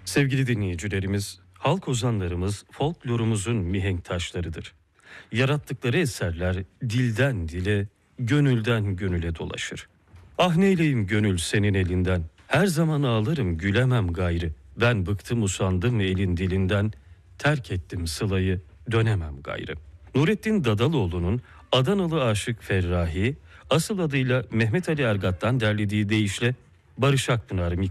Sevgili dinleyicilerimiz, halk ozanlarımız folklorumuzun mihenk taşlarıdır. Yarattıkları eserler dilden dile, gönülden gönüle dolaşır. Ah neyleyim gönül senin elinden, her zaman ağlarım gülemem gayrı. Ben bıktım usandım elin dilinden, terk ettim sılayı dönemem gayrı. Nurettin Dadaloğlu'nun Adanalı Aşık Ferrahi, asıl adıyla Mehmet Ali Ergat'tan derlediği deyişle Barış Akpınar